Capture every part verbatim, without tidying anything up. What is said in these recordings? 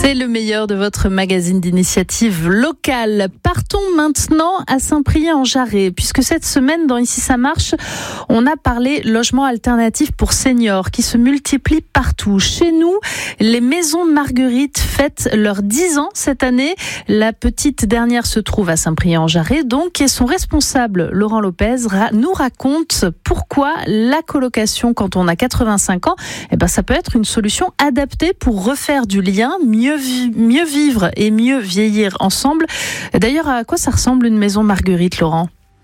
C'est le meilleur de votre magazine d'initiative locale. Partons maintenant à Saint-Priest-en-Jarret, puisque cette semaine, dans Ici ça marche, on a parlé logement alternatif pour seniors qui se multiplient partout. Chez nous, les maisons Marguerite fêtent leurs dix ans cette année. La petite dernière se trouve à Saint-Priest-en-Jarret, donc, et son responsable, Laurent Lopez, nous raconte pourquoi la colocation, quand on a quatre-vingt-cinq ans, eh ben, ça peut être une solution adaptée pour refaire du lien, mieux, vi- mieux vivre et mieux vieillir ensemble. D'ailleurs, à quoi ça ressemble une maison Marguerite, Laurent ?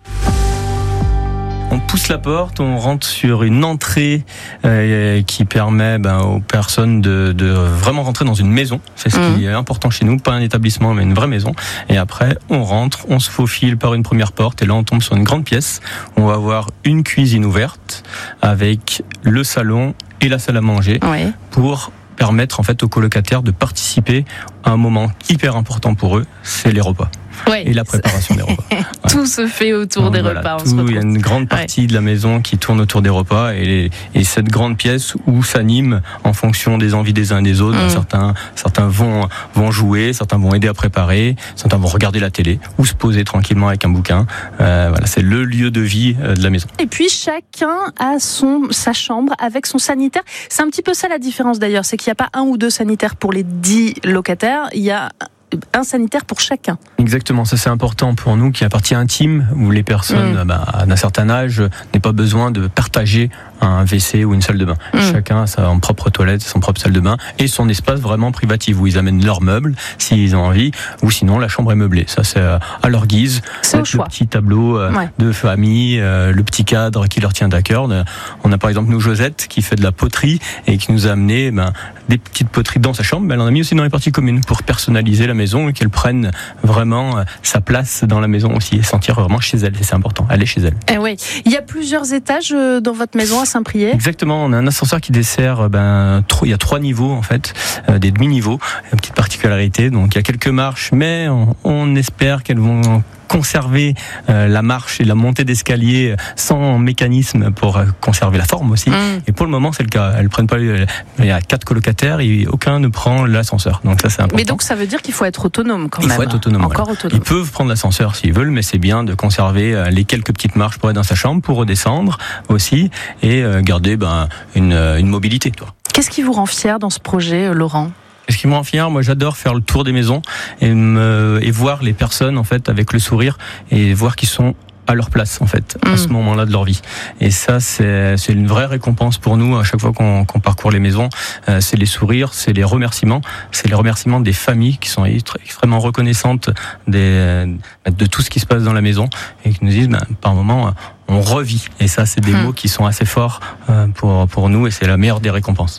On pousse la porte, on rentre sur une entrée euh, qui permet ben, aux personnes de, de vraiment rentrer dans une maison. C'est ce mmh. qui est important chez nous, pas un établissement mais une vraie maison. Et après, on rentre, on se faufile par une première porte et là on tombe sur une grande pièce. On va avoir une cuisine ouverte avec le salon et la salle à manger oui. pour permettre en fait aux colocataires de participer à un moment hyper important pour eux, c'est les repas. Ouais. Et la préparation des repas. Ouais. Tout se fait autour Donc, des voilà, repas. tout, il y a une grande partie ouais. de la maison qui tourne autour des repas et, les, et cette grande pièce où s'anime en fonction des envies des uns et des autres. Mmh. Certains, certains vont, vont jouer, certains vont aider à préparer, certains vont regarder la télé ou se poser tranquillement avec un bouquin. Euh, voilà, c'est le lieu de vie de la maison. Et puis chacun a son, sa chambre avec son sanitaire. C'est un petit peu ça la différence d'ailleurs, c'est qu'il n'y a pas un ou deux sanitaires pour les dix locataires, il y a un sanitaire pour chacun. Exactement, ça c'est important pour nous, qui est la partie intime, où les personnes mmh. bah, d'un certain âge n'aient pas besoin de partager un W C ou une salle de bain. Mmh. Chacun a sa propre toilette, son propre salle de bain et son espace vraiment privatif où ils amènent leurs meubles s'ils ont envie, ou sinon la chambre est meublée. Ça c'est à leur guise. C'est Avec le petit tableau euh, ouais. de famille, euh, le petit cadre qui leur tient à cœur. On a par exemple nous Josette qui fait de la poterie et qui nous a amené ben, des petites poteries dans sa chambre, mais elle en a mis aussi dans les parties communes pour personnaliser la maison et qu'elle prenne vraiment sa place dans la maison aussi et sentir vraiment chez elle. C'est important, elle est chez elle. Eh oui. Il y a plusieurs étages dans votre maison à Saint-Priest. Exactement, on a un ascenseur qui dessert, ben, il y a trois niveaux en fait, euh, des demi-niveaux, une petite particularité, donc il y a quelques marches, mais on, on espère qu'elles vont conserver euh, la marche et la montée d'escalier sans mécanisme pour euh, conserver la forme aussi. Mmh. Et pour le moment, c'est le cas. Elles prennent pas. Il y a quatre colocataires et aucun ne prend l'ascenseur. Donc ça, c'est important. Mais donc ça veut dire qu'il faut être autonome quand il même. Il faut être autonome. Encore voilà. autonome. Ils peuvent prendre l'ascenseur s'ils veulent, mais c'est bien de conserver les quelques petites marches pour être dans sa chambre, pour redescendre aussi et euh, garder ben une, une mobilité. Toi. Qu'est-ce qui vous rend fier dans ce projet, Laurent ? Ce qui me rend fier, moi j'adore faire le tour des maisons et, me, et voir les personnes en fait avec le sourire et voir qu'ils sont à leur place en fait mmh. à ce moment-là de leur vie. Et ça c'est c'est une vraie récompense pour nous à chaque fois qu'on, qu'on parcourt les maisons. Euh, c'est les sourires, c'est les remerciements, c'est les remerciements des familles qui sont extrêmement reconnaissantes des, de tout ce qui se passe dans la maison et qui nous disent ben, par moment on revit. Et ça c'est des mmh. mots qui sont assez forts euh, pour pour nous et c'est la meilleure des récompenses.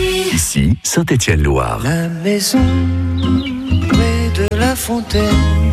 Ici, Saint-Étienne-Loire. La maison près de la fontaine.